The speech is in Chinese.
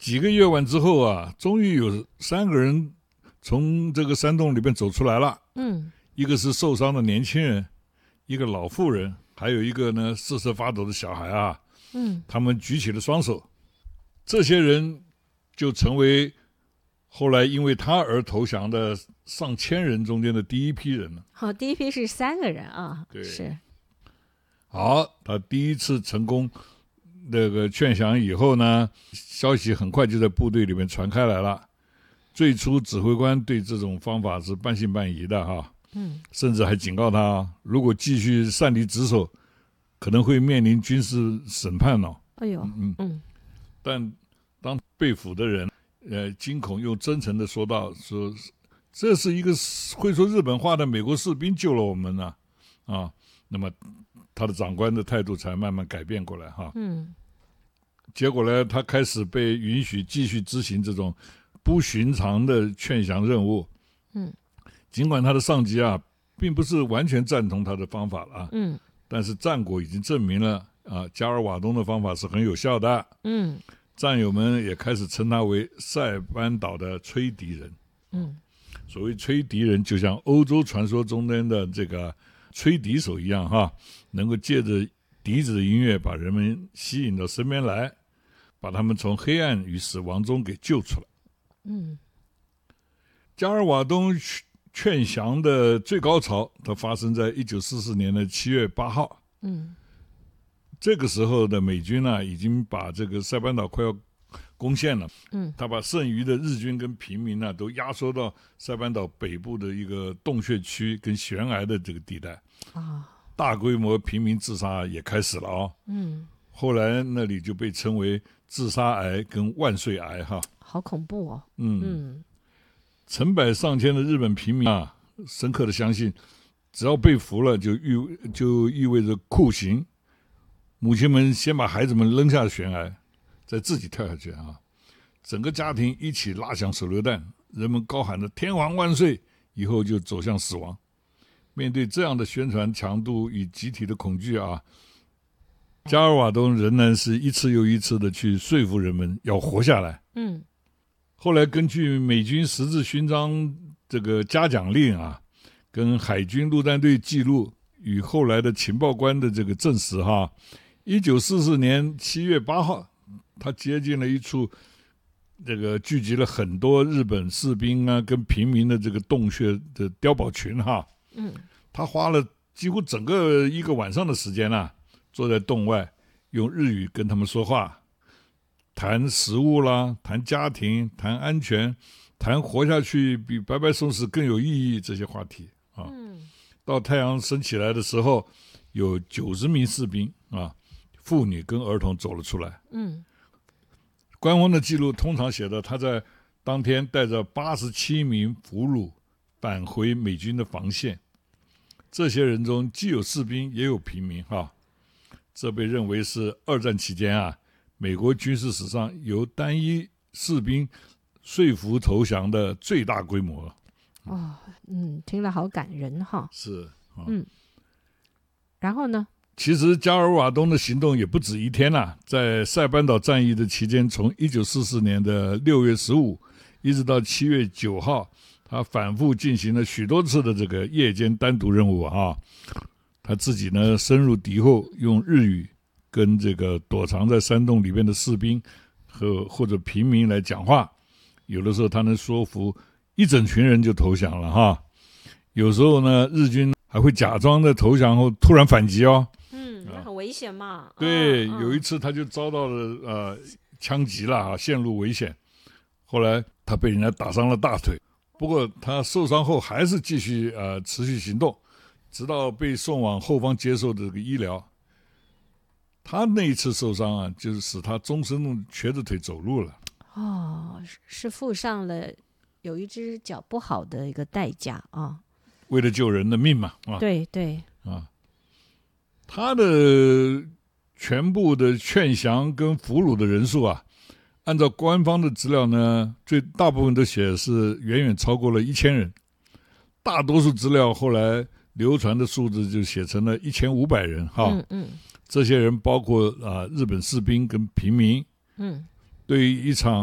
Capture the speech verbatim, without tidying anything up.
几个夜晚之后啊，终于有三个人从这个山洞里面走出来了。 嗯， 一个是受伤的年轻人，一个老妇人，还有一个呢瑟瑟发抖的小孩啊。 嗯， 他们举起了双手，这些人就成为后来因为他而投降的上千人中间的第一批人了。 好，第一批是三个人啊。 对， 是。 好，他第一次成功那个劝降以后呢，消息很快就在部队里面传开来了。最初指挥官对这种方法是半信半疑的哈， 嗯， 甚至还警告他，如果继续擅离职守，可能会面临军事审判哦。 哎呦， 嗯嗯，但当被俘的人，呃，惊恐又真诚的说道：“说这是一个会说日本话的美国士兵救了我们呢、啊，啊，那么他的长官的态度才慢慢改变过来哈。 嗯， 结果呢，他开始被允许继续执行这种不寻常的劝降任务。 嗯， 尽管他的上级啊，并不是完全赞同他的方法了， 嗯， 但是战果已经证明了。”啊，加尔瓦东的方法是很有效的。 嗯， 战友们也开始称他为塞班岛的吹笛人。 嗯， 所谓吹笛人，就像欧洲传说中间的这个吹笛手一样，哈，能够借着笛子的音乐把人们吸引到身边来，把他们从黑暗与死亡中给救出来。 嗯， 加尔瓦东劝降的最高潮，它发生在一九四四年的七月八号。 嗯。 这个时候的美军呢、啊，已经把这个塞班岛快要攻陷了。 嗯， 他把剩余的日军跟平民呢、啊，都压缩到塞班岛北部的一个洞穴区跟悬崖的这个地带。 啊， 大规模平民自杀也开始了哦。 嗯， 后来那里就被称为自杀崖跟万岁崖哈。 好恐怖哦。 嗯嗯， 成百上千的日本平民啊，深刻的相信，只要被俘了，就意就意味着酷刑。母亲们先把孩子们扔下悬崖，再自己跳下去啊！整个家庭一起拉响手榴弹，人们高喊着“天皇万岁”，以后就走向死亡。面对这样的宣传强度与集体的恐惧啊，加尔瓦东仍然是一次又一次的去说服人们要活下来。 嗯， 后来根据美军十字勋章这个嘉奖令啊，跟海军陆战队记录与后来的情报官的这个证实哈。一九四四年七月八号，他接近了一处这个聚集了很多日本士兵啊跟平民的这个洞穴的碉堡群哈。 嗯， 他花了几乎整个一个晚上的时间啊，坐在洞外，用日语跟他们说话，谈食物啦，谈家庭，谈安全，谈活下去比白白送死更有意义这些话题啊。 嗯， 到太阳升起来的时候，有九十名士兵啊。妇女跟儿童走了出来。 嗯， 官方的记录通常写的，他在当天带着八十七名俘虏返回美军的防线。这些人中既有士兵也有平民哈，这被认为是二战期间啊，美国军事史上由单一士兵说服投降的最大规模。 哦，嗯，听了好感人哈。 是，啊、 嗯，然后呢？ 其实加尔瓦东的行动也不止一天啦，在塞班岛战役的期间，从一九四四年的六月十五一直到七月九号，他反复进行了许多次的这个夜间单独任务啊。他自己呢深入敌后，用日语跟这个躲藏在山洞里面的士兵和或者平民来讲话，有的时候他能说服一整群人就投降了哈。有时候呢，日军还会假装的投降后突然反击哦。 那很危险嘛。 对， 嗯、 有一次他就遭到了呃枪击了啊，陷入危险。后来他被人家打伤了大腿，不过他受伤后还是继续呃持续行动，直到被送往后方接受的这个医疗。他那一次受伤啊，就是使他终身瘸着腿走路了。 哦，是付上了有一只脚不好的一个代价啊。 为了救人的命嘛，啊， 对对啊。他的全部的劝降跟俘虏的人数啊，按照官方的资料呢，最大部分都写的是远远超过了一千人，大多数资料后来流传的数字就写成了一千五百人哈。 嗯嗯， 这些人包括啊、呃、日本士兵跟平民。 嗯， 对于一场